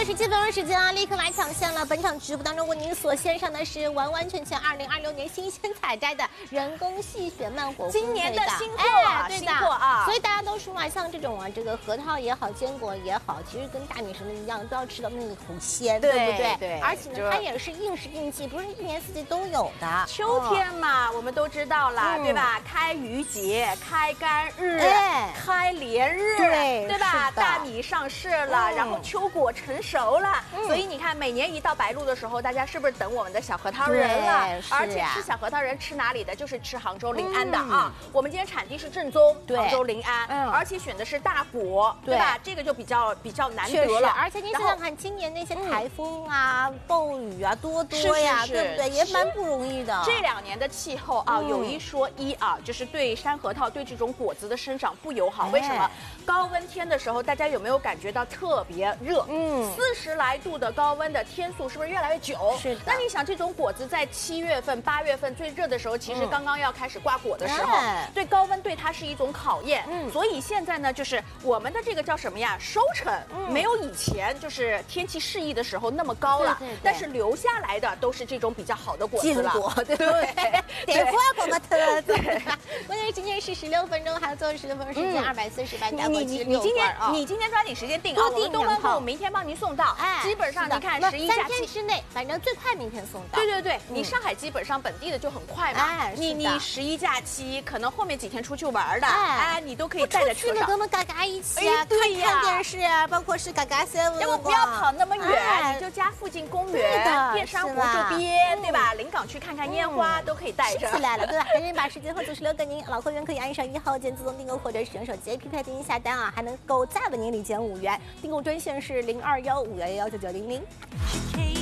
57分钟时间啊，立刻来抢先了。本场直播当中为您所献上的是完完全全2026年新鲜采摘的人工细雪慢火今年的新货， 对的， 新货啊！ 所以大家都说嘛，像这种这个核桃也好，坚果也好，其实跟大米什么一样，都要吃到那个口鲜，对不对？ 对。 而且呢，它也是应时应季，不是一年四季都有的。 秋天嘛，我们都知道了，对吧？开渔节，开干日，开连日，对吧？大米上市了，然后秋果成熟了，所以你看，每年一到白露的时候，大家是不是等我们的小核桃仁了？而且吃小核桃仁吃哪里的？就是吃杭州临安的啊。我们今天产地是正宗，杭州临安，而且选的是大果，对吧？这个就比较难得了。 而且你想想看，今年那些台风啊、暴雨啊多呀，对不对？也蛮不容易的。 这2年的气候啊，有一说一啊，就是对山核桃、对这种果子的生长不友好。为什么？高温天的时候，大家有没有感觉到特别热？40来度的高温的天数是不是越来越久？ 是的。 那你想，这种果子在7月份、8月份最热的时候，其实刚刚要开始挂果的时候，对高温对它是一种考验。所以现在呢，就是我们的这个叫什么呀？收成没有以前就是天气适宜的时候那么高了，但是留下来的都是这种比较好的果子了。 对不对？得花果个特对。关键今天是16分钟，还有最后16分钟时间240万单。 你今天抓紧时间订啊！我们东方购明天帮您送到。基本上你看11假期 3天之内，反正最快明天送到。 对，你上海基本上本地的就很快嘛。你11假期可能后面几天出去玩的，你都可以带在车上。 跟我们嘎嘎一起啊，看电视啊，包括是嘎嘎7。 要不不要跑那么远，你就家附近公园、淀山湖周边，对吧？临港去看看烟花都可以带着。 起来了，对吧？赶紧把时间和组16给您，老会员可以按上1号键自动订购或者使用手机 APP 进行下单啊，还能够再为您礼减5元。订购专线是0215119900。